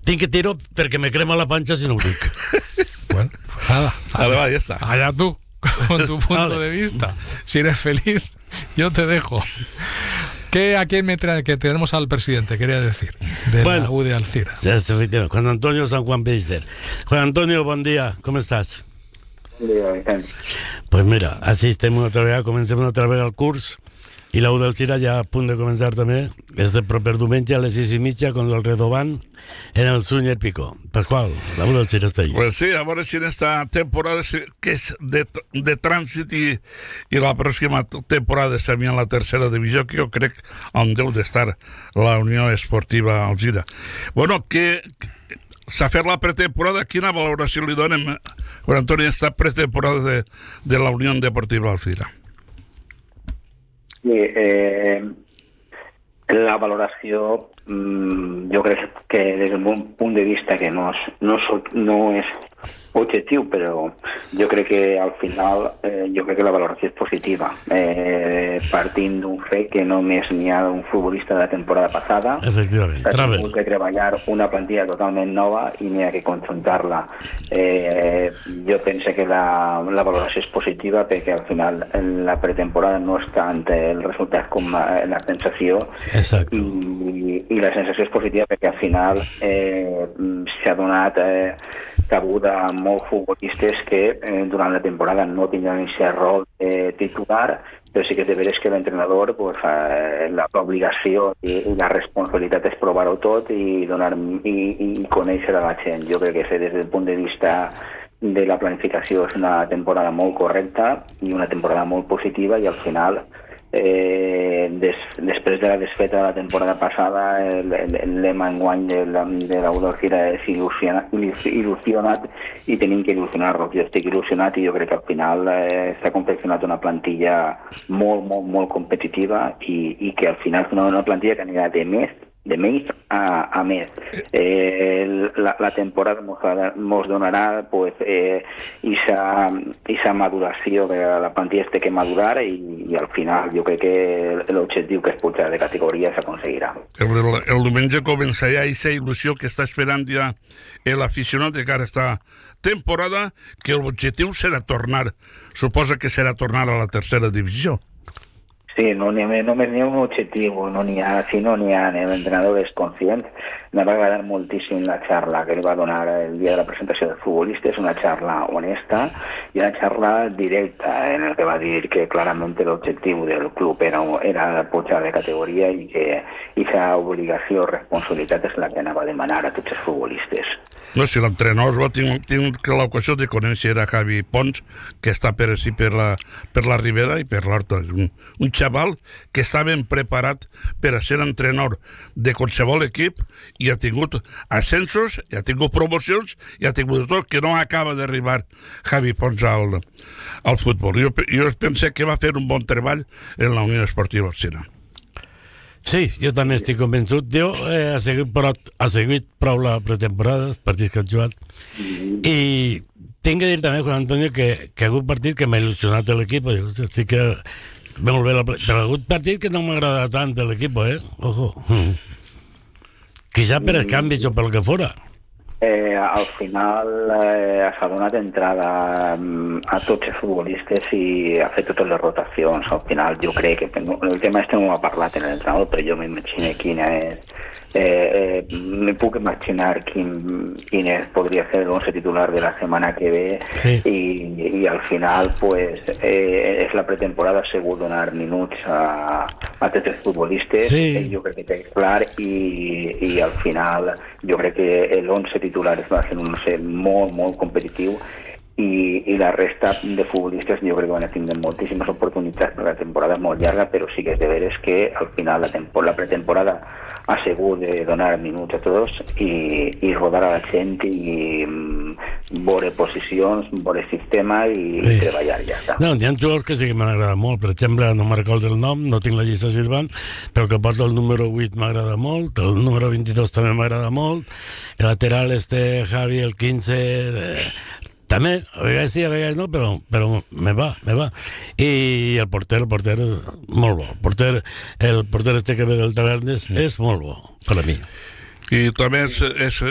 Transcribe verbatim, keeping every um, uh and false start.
tinc que tiro perquè me crema la panxa si no ho dic. Bueno, pues nada. Vale, va, ya está. Allá tú, con tu punto Vale. de vista. Si eres feliz, yo te dejo. ¿Qué, ¿A quién me trae? Que tenemos al presidente, quería decir, de Bueno. la U de Alcira. Ja, efectivament. Juan Antonio San Juan Pellicer. Juan Antonio, bon dia, com estàs? Bon dia, Vicent. Pues mira, així estem una altra vegada, comencem una altra vegada el curs i la U d'Alcira ja a punt de començar també. És de proper diumenge a les sis i mitja contra el Redován en el Sunyer Pico. Pasqual, la U d'Alcira està ahí. Pues sí, a veure si en esta temporada, que és de, de trànsit i, i la pròxima temporada seria en la tercera divisió, que jo crec on deu d'estar la Unió Esportiva Alzira. Bueno, que s'ha fet la pretemporada, quina valoració li donem, Juan Antonio, esta pretemporada de, de la Unió Deportiva Alzira? Sí, eh, la valoració, mm, jo crec que des del meu punt de vista que no és, no és, no és objectiu, però jo crec que al final eh, jo crec que la valoració és positiva, eh, partint d'un fet que només n'hi ha un futbolista de la temporada passada. Efectivament, S'ha Travel. tingut que treballar una plantilla totalment nova i n'hi ha que confrontar-la. Eh, jo penso que la, la valoració és positiva perquè al final en la pretemporada no és tant el resultat com eh, la sensació. Exacte. I, i la sensació és positiva perquè al final eh, s'ha donat eh, cabuda a molts futbolistes que eh, durant la temporada no tindran aquest rol eh, titular, però sí que de veres que l'entrenador pues, eh, l'obligació i, i la responsabilitat és provar-ho tot i, donar, i, i conèixer a la gent. Jo crec que des del punt de vista de la planificació és una temporada molt correcta i una temporada molt positiva i al final Eh, des, després de la desfeta de la temporada passada el, el, el lema enguany de la, de la U d'Alcira és il·lusionat, il·lusionat i tenim que il·lusionar-nos. Jo estic il·lusionat i jo crec que al final eh, s'ha confeccionat una plantilla molt, molt, molt competitiva i, i que al final és una, una plantilla que anirà de més de menys a, a més. Eh, la, la temporada ens donarà pues, eh, esa, esa maduració que la plantilla té que madurar i, i al final jo crec que l'objectiu que es puja de categoria s'aconseguirà. El, el, el diumenge comença ja aquesta il·lusió que està esperant ja l'aficionat de cara a esta temporada, que l'objectiu serà tornar, suposa que serà tornar a la tercera divisió. Sí, no, només n'hi ha un objectiu, no n'hi ha, si no n'hi ha, l'entrenador és conscient. Me va agradar moltíssim la xarra que li va donar el dia de la presentació dels futbolistes, una xarra honesta i una xarra directa, en el que va dir que clarament l'objectiu del club era, era pujar de categoria i que aquesta obligació o responsabilitat és la que anava a demanar a tots els futbolistes. No, si l'entrenador va tinc, tinc l'ocasió de conèixer a Javi Pons, que està per així per la, per la Ribera i per l'Horta. Un, un xaval que està ben preparat per a ser entrenador de qualsevol equip i ha tingut ascensos, i ha tingut promocions, i ha tingut tot, que no acaba d'arribar Javi Pons al, al futbol. Jo, jo pensé que va fer un bon treball en la Unió Esportiva Alzira. Sí, jo també estic convençut. Jo eh, ha, seguit, però, ha seguit prou la pretemporada, els partits que han jugat, i tinc que dir també, Juan Antonio, que, que ha hagut partit que m'ha il·lusionat l'equip. Sí que molt bé, la, però ha hagut partit que no m'ha agradat tant l'equip, eh? Ojo. Quizá per els canvis o pel que fora. Eh, al final eh, s'ha donat entrada a tots els futbolistes i ha fet totes les rotacions. Al final jo crec que el tema este no ho ha parlat en l'entrenador, però jo m'imagino quina és eh, eh, me puc imaginar quin, quin és, podria ser l'once titular de la setmana que ve. Sí. i, i al final pues, eh, és la pretemporada, segur donar minuts a, a tots els futbolistes. Sí. eh, jo crec que té clar i, i al final jo crec que l'once titular va ser un once molt, molt competitiu i, i la resta de futbolistes jo crec que van a tindre moltíssimes oportunitats perquè la temporada és molt llarga, però sí que és de veres que al final la, tempo- la pretemporada ha sigut de donar minuts a tots i, i rodar a la gent i mm, veure posicions, veure sistema i sí. treballar, ja està. No, hi ha jugadors que sí que m'han agradat molt. Per exemple, no me'n recordo el nom, no tinc la llista silvant, però que porta el número vuit m'agrada molt, el número vint-i-dos també m'agrada molt, el lateral este Javi, el quinze... Eh, també, a vegades sí, a vegades no, però, però me va, me va. I el porter, el porter, molt bo. El porter, el porter este que ve del Tavernes mm. és molt bo, per a mi. I també és, és,